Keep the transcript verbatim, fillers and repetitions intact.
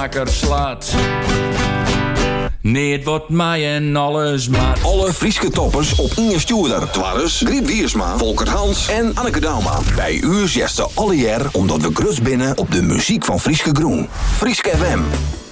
wakker slaat. Nee, het wordt mij en alles maar. Alle Frieske toppers op Inge Stuurder. Twarres, Griet Wiersma, Volker Hans en Anneke Dauma. Bij u zesde alle jaar omdat we grut binnen op de muziek van Frieske Groen. Frieske F M.